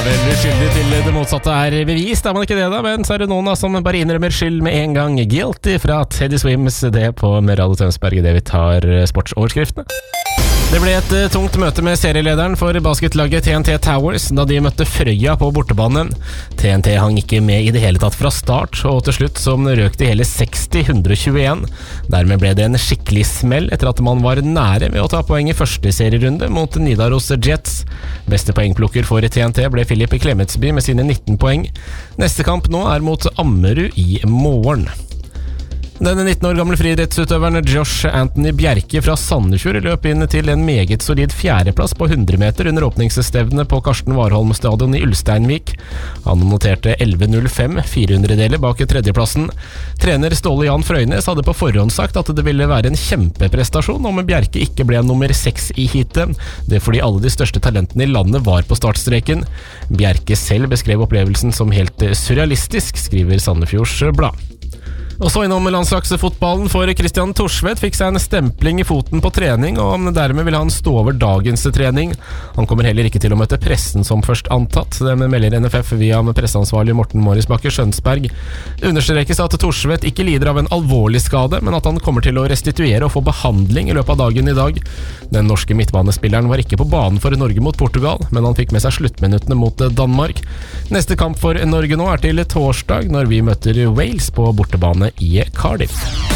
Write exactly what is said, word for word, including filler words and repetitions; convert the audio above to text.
vel uskyldig til det motsatte er bevist, er man ikke det da? Men så er det noen da som bare innrømmer skyld med en gang. Guilty fra Teddy Swims, det på Radio Tønsberg, det vi tar sportsoverskriftene. Det ble et uh, tungt møte med serielederen for basketlaget T N T Towers da de møtte Frøya på bortebane. T N T hang ikke med i det hele tatt fra start, og til slutt som røk de hele seksti til hundre og tjueen. Dermed ble det en skikkelig smell etter at man var nære ved å ta poeng i første serierunde mot Nidaros Jets. Beste poengplukker for T N T ble Philip Klemetsby med sine nitten poeng. Neste kamp nå er mot Ammerud i morgen. Denne nitten år gamle friidrettsutøveren Josh Anthony Bjerke fra Sandefjord løp inn til en meget solid fjerdeplass på hundre meter under åpningsstevnet på Karsten Warholm stadion i Ulsteinvik. Han noterte elleve null fem, fire hundredeler bak tredjeplassen. Trener Ståle Jan Frøynes hadde på forhånd sagt at det ville være en kjempeprestasjon om Bjerke ikke ble nummer seks i heatet. Det er fordi alle de største talentene i landet var på startstreken. Bjerke selv beskrev opplevelsen som helt surrealistisk, skriver Sandefjords Blad. Og så innom landslagsfotballen, for Christian Thorsvedt fikk seg en stempling i foten på trening, og dermed vil han stå over dagens trening. Han kommer heller ikke til å møte pressen som først antatt. Det melder N F F via presseansvarlig Morten Morris Bakke Skjønsberg. Det understrekes at Thorsvedt ikke lider av en alvorlig skade, men at han kommer til å restituere og få behandling i løpet av dagen i dag. Den norske midtbanespilleren var ikke på banen for Norge mot Portugal, men han fikk med seg sluttminuttene mot Danmark. Neste kamp for Norge nå er til torsdag, når vi møter Wales på bortebane i Cardiff.